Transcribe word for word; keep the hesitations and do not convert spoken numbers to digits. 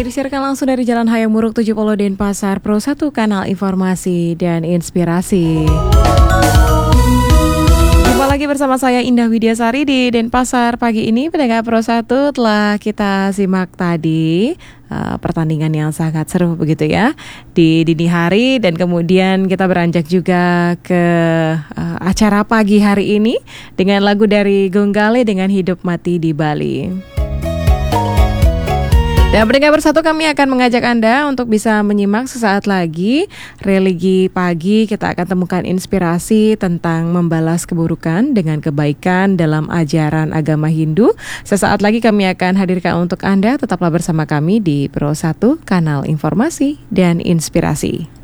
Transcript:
disiarkan langsung dari Jalan Hayam Muruk tujuh puluh Denpasar, Pro satu Kanal Informasi dan Inspirasi. Jumpa lagi bersama saya Indah Widiasari di Denpasar pagi ini. Pendengar Pro satu, telah kita simak tadi uh, pertandingan yang sangat seru begitu ya di dini hari, dan kemudian kita beranjak juga ke uh, acara pagi hari ini dengan lagu dari Gonggale dengan Hidup Mati di Bali. Dan pendengar Bersatu, kami akan mengajak Anda untuk bisa menyimak sesaat lagi Religi Pagi. Kita akan temukan inspirasi tentang membalas keburukan dengan kebaikan dalam ajaran agama Hindu. Sesaat lagi kami akan hadirkan untuk Anda. Tetaplah bersama kami di Pro satu Kanal Informasi dan Inspirasi.